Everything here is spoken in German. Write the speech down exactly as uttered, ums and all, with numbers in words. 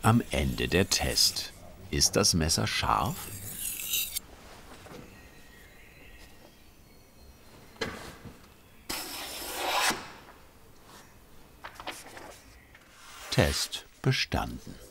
Am Ende der Test. Ist das Messer scharf? Test bestanden.